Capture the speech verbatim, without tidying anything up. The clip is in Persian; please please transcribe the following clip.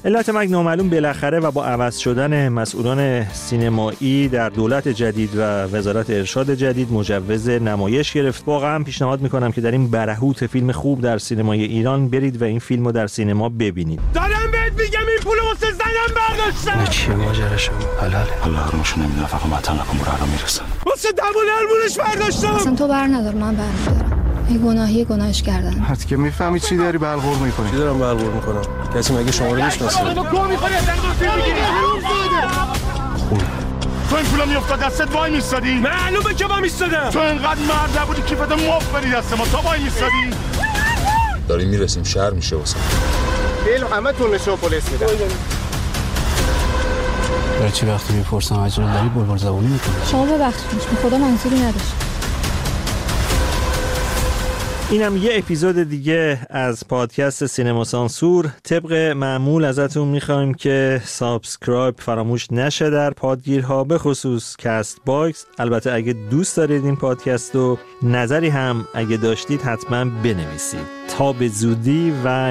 علت مرگ نامعلوم بالاخره و با عوض شدن مسئولان سینمایی در دولت جدید و وزارت ارشاد جدید مجوز نمایش گرفت. واقعا پیشنهاد میکنم که در این برهوت فیلم خوب در سینمای ایران برید و این فیلمو در سینما ببینید. دارم بهت میگم این پولو واسه زنم برداشتم. نه چیه ماجراش؟ حلاله. حالا حرمشون نمیدونه فقط متن نکن برو الان میرسن. واسه دمون هرمونش برداشتم. اصلا تو بر ندار من بر میدارم. این گناهی گناهش کردن. حتی که میفهمی چی داری بلغور میکنی؟ چی دارم بلغور میکنم؟ کسی مگه شما رو میشناسه؟ تو گو میخوری از انگار فیلم میگیری. تو این پولا میافتاد دستت وای میستادی؟ معلومه که با میستادم. تو اینقدر مرد نبودی کیفت مفت بری دست ما تا وای میستادی؟ داریم میرسیم شهر میشه واسه. بیل همه تون نشون پلیس میدن. برای چی وقتی میپرسم عجله داری بلبل زبونی میکنی؟ شما ببخشید به خدا منظوری نداشت. اینم یه اپیزود دیگه از پادکست سینما سانسور. طبق معمول ازتون میخوایم که سابسکرایب فراموش نشه در پادگیرها، به خصوص کست باکس. البته اگه دوست دارید این پادکست رو، نظری هم اگه داشتید حتما بنویسید. تا به زودی و